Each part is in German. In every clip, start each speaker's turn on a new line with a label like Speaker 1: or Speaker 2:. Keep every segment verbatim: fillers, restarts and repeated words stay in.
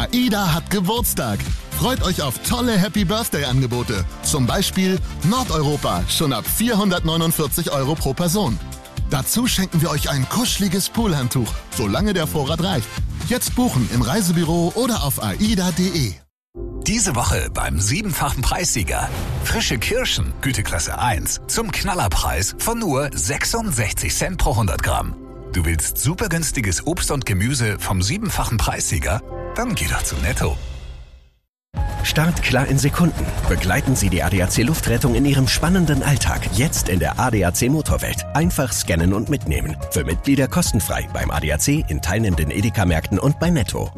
Speaker 1: AIDA hat Geburtstag. Freut euch auf tolle Happy-Birthday-Angebote. Zum Beispiel Nordeuropa, schon ab vierhundertneunundvierzig Euro pro Person. Dazu schenken wir euch ein kuscheliges Poolhandtuch, solange der Vorrat reicht. Jetzt buchen im Reisebüro oder auf aida punkt de.
Speaker 2: Diese Woche beim siebenfachen Preissieger. Frische Kirschen, Güteklasse eins, zum Knallerpreis von nur sechsundsechzig Cent pro hundert Gramm. Du willst super günstiges Obst und Gemüse vom siebenfachen Preissieger? Dann geh doch zu Netto.
Speaker 3: Startklar in Sekunden. Begleiten Sie die A D A C Luftrettung in Ihrem spannenden Alltag. Jetzt in der A D A C Motorwelt. Einfach scannen und mitnehmen. Für Mitglieder kostenfrei beim A D A C, in teilnehmenden Edeka-Märkten und bei Netto.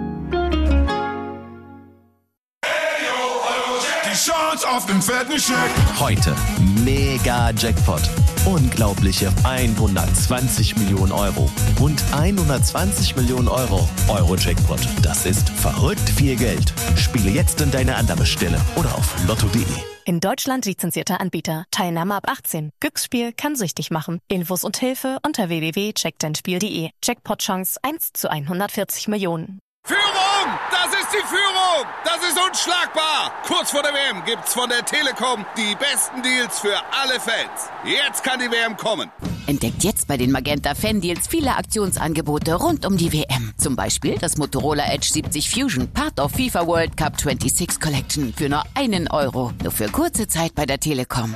Speaker 4: Die Chance auf den fetten Scheck.
Speaker 5: Heute mega Jackpot. Unglaubliche hundertzwanzig Millionen Euro. Rund hundertzwanzig Millionen Euro. Euro-Jackpot. Das ist verrückt viel Geld. Spiele jetzt in deine Annahmestelle oder auf lotto punkt de.
Speaker 6: In Deutschland lizenzierter Anbieter. Teilnahme ab achtzehn. Glücksspiel kann süchtig machen. Infos und Hilfe unter w w w punkt check dein spiel punkt de. Jackpot-Chance eins zu hundertvierzig Millionen.
Speaker 4: Führung! Das ist die Führung! Das ist unschlagbar! Kurz vor der W M gibt's von der Telekom die besten Deals für alle Fans. Jetzt kann die W M kommen.
Speaker 7: Entdeckt jetzt bei den Magenta Fan Deals viele Aktionsangebote rund um die W M. Zum Beispiel das Motorola Edge siebzig Fusion, Part of FIFA World Cup sechsundzwanzig Collection für nur einen Euro. Nur für kurze Zeit bei der Telekom.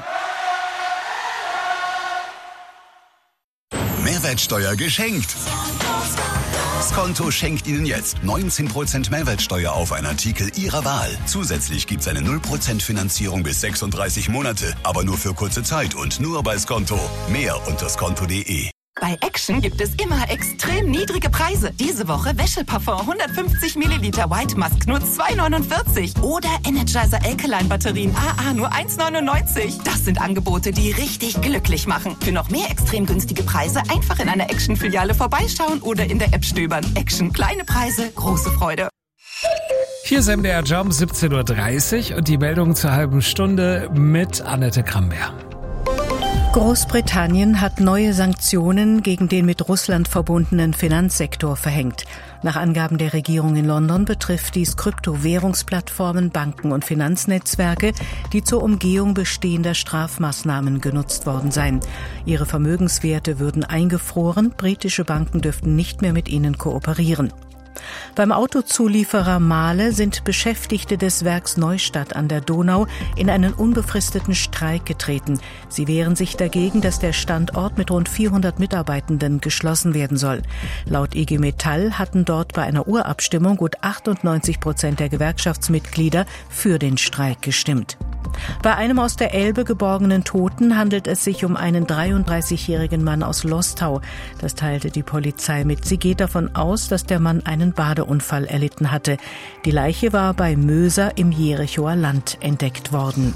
Speaker 2: Mehrwertsteuer geschenkt. Skonto schenkt Ihnen jetzt neunzehn Prozent Mehrwertsteuer auf einen Artikel Ihrer Wahl. Zusätzlich gibt's eine null Prozent Finanzierung bis sechsunddreißig Monate, aber nur für kurze Zeit und nur bei Skonto. Mehr unter skonto punkt de.
Speaker 8: Bei Action gibt es immer extrem niedrige Preise. Diese Woche Wäscheparfum hundertfünfzig Milliliter White Musk nur zwei neunundvierzig. Oder Energizer Alkaline Batterien A A nur eins neunundneunzig. Das sind Angebote, die richtig glücklich machen. Für noch mehr extrem günstige Preise einfach in einer Action-Filiale vorbeischauen oder in der App stöbern. Action, kleine Preise, große Freude.
Speaker 9: Hier ist M D R Jump siebzehn Uhr dreißig und die Meldung zur halben Stunde mit Annette Kramberg.
Speaker 10: Großbritannien hat neue Sanktionen gegen den mit Russland verbundenen Finanzsektor verhängt. Nach Angaben der Regierung in London betrifft dies Kryptowährungsplattformen, Banken und Finanznetzwerke, die zur Umgehung bestehender Strafmaßnahmen genutzt worden seien. Ihre Vermögenswerte würden eingefroren, britische Banken dürften nicht mehr mit ihnen kooperieren. Beim Autozulieferer Mahle sind Beschäftigte des Werks Neustadt an der Donau in einen unbefristeten Streik getreten. Sie wehren sich dagegen, dass der Standort mit rund vierhundert Mitarbeitenden geschlossen werden soll. Laut I G Metall hatten dort bei einer Urabstimmung gut achtundneunzig Prozent der Gewerkschaftsmitglieder für den Streik gestimmt. Bei einem aus der Elbe geborgenen Toten handelt es sich um einen dreiunddreißigjährigen Mann aus Lostau. Das teilte die Polizei mit. Sie geht davon aus, dass der Mann einen Badeunfall erlitten hatte. Die Leiche war bei Möser im Jerichoer Land entdeckt worden.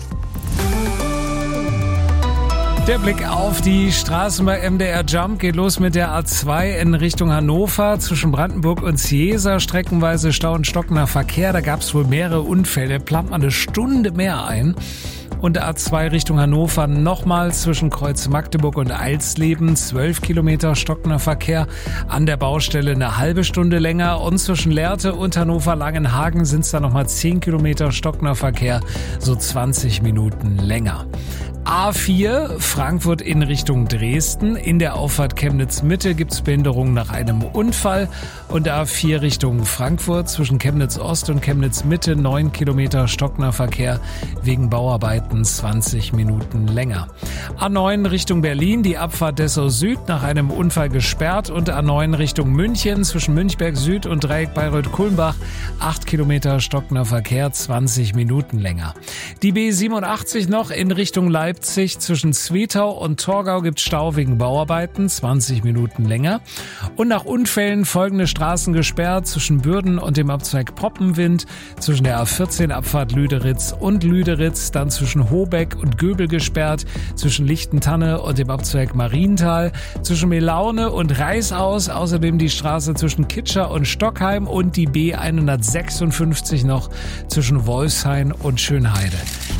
Speaker 9: Der Blick auf die Straßen bei M D R Jump geht los mit der A zwei in Richtung Hannover. Zwischen Brandenburg und Ciesa streckenweise Stau und stockender Verkehr. Da gab es wohl mehrere Unfälle. Plant man eine Stunde mehr ein. Und der A zwei Richtung Hannover nochmal zwischen Kreuz Magdeburg und Alsleben. zwölf Kilometer stockender Verkehr. An der Baustelle eine halbe Stunde länger. Und zwischen Lehrte und Hannover-Langenhagen sind es dann nochmal zehn Kilometer stockender Verkehr. So zwanzig Minuten länger. A vier, Frankfurt in Richtung Dresden. In der Auffahrt Chemnitz-Mitte gibt es Behinderungen nach einem Unfall. Und A vier Richtung Frankfurt zwischen Chemnitz-Ost und Chemnitz-Mitte neun Kilometer stockender Verkehr wegen Bauarbeiten zwanzig Minuten länger. A neun Richtung Berlin, die Abfahrt Dessau Süd nach einem Unfall gesperrt. Und A neun Richtung München zwischen Münchberg Süd und Dreieck Bayreuth-Kulmbach acht Kilometer stockender Verkehr, zwanzig Minuten länger. Die B siebenundachtzig noch in Richtung Leipzig. Zwischen Zwietau und Torgau gibt Stau wegen Bauarbeiten, zwanzig Minuten länger. Und nach Unfällen folgende Straßen gesperrt zwischen Bürden und dem Abzweig Poppenwind, zwischen der A vierzehn Abfahrt Lüderitz und Lüderitz, dann zwischen Hobeck und Göbel gesperrt, zwischen Lichtentanne und dem Abzweig Marienthal, zwischen Melaune und Reißaus, außerdem die Straße zwischen Kitscher und Stockheim und die B hundertsechsundfünfzig noch zwischen Wolfshain und Schönheide.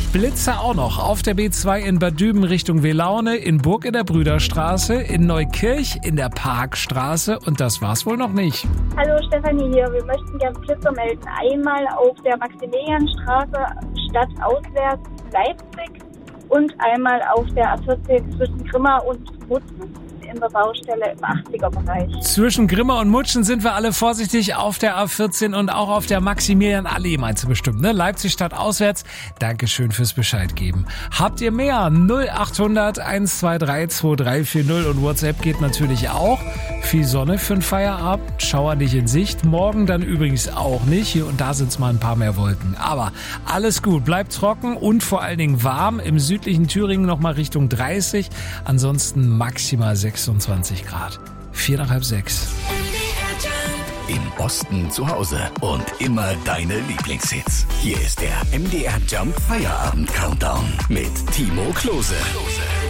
Speaker 9: Blitze auch noch auf der B zwei in Bad Düben Richtung Welaune, in Burg in der Brüderstraße, in Neukirch in der Parkstraße und das war's wohl noch nicht.
Speaker 11: Hallo Stefanie hier, wir möchten gerne Blitzer melden. Einmal auf der Maximilianstraße stadtauswärts Leipzig und einmal auf der A vierzehn zwischen Grimma und Mutzen in der Baustelle im achtziger-Bereich.
Speaker 9: Zwischen Grimma und Mutschen sind wir alle vorsichtig auf der A vierzehn und auch auf der Maximilian-Allee, meinst du bestimmt, ne? Leipzig Stadt auswärts. Dankeschön fürs Bescheid geben. Habt ihr mehr? null achthundert eins zwei drei zwei drei vier null und WhatsApp geht natürlich auch. Viel Sonne für den Feierabend, Schauer nicht in Sicht. Morgen dann übrigens auch nicht. Hier und da sind es mal ein paar mehr Wolken. Aber alles gut, bleibt trocken und vor allen Dingen warm. Im südlichen Thüringen nochmal Richtung dreißig. Ansonsten maximal sechsundzwanzig Grad. Vier nach halb sechs.
Speaker 2: Im Osten zu Hause und immer deine Lieblingshits. Hier ist der M D R Jump Feierabend Countdown mit Timo Klose.